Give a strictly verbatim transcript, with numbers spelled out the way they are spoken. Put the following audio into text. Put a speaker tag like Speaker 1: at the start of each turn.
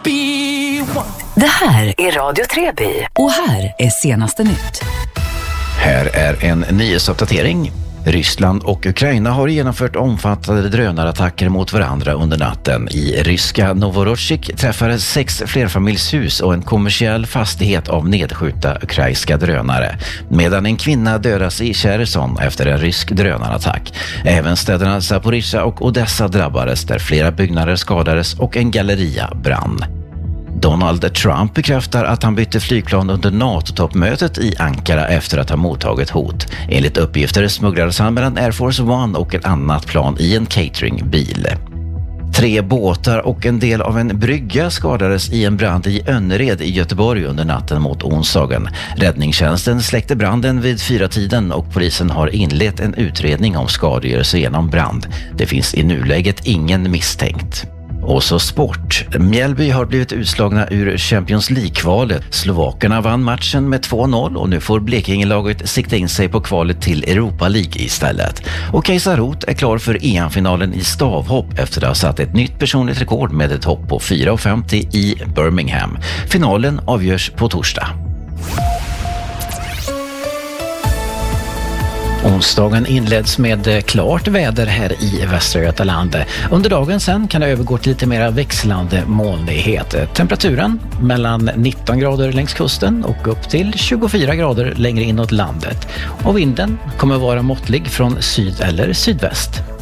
Speaker 1: Det här är Radio Treby och här är senaste nytt.
Speaker 2: Här är en nyhetsuppdatering. Ryssland och Ukraina har genomfört omfattande drönarattacker mot varandra under natten. I ryska Novorossiysk träffades sex flerfamiljshus och en kommersiell fastighet av nedskjutna ukrainska drönare, medan en kvinna dödas i Cherson efter en rysk drönarattack. Även städerna Zaporizjzja och Odessa drabbades, där flera byggnader skadades och en galleria brann. Donald Trump bekräftar att han bytte flygplan under NATO-toppmötet i Ankara efter att ha mottagit hot. Enligt uppgifter smugglades han mellan Air Force One och ett annat plan i en cateringbil. Tre båtar och en del av en brygga skadades i en brand i Önnered i Göteborg under natten mot onsdagen. Räddningstjänsten släckte branden vid fyra tiden och polisen har inlett en utredning om skadegörelse genom brand. Det finns i nuläget ingen misstänkt. Och så sport. Mjällby har blivit utslagna ur Champions League-kvalet. Slovakerna vann matchen med två noll och nu får Blekingelaget sikta in sig på kvalet till Europa League istället. Och Kajsa Roth är klar för E M-finalen i stavhopp efter att ha satt ett nytt personligt rekord med ett hopp på fyra komma femtio i Birmingham. Finalen avgörs på torsdag. Onsdagen inleds med klart väder här i Västra Götaland. Under dagen sen kan det övergå till lite mer växlande molnighet. Temperaturen mellan nitton grader längs kusten och upp till tjugofyra grader längre inåt landet. Och vinden kommer vara måttlig från syd eller sydväst.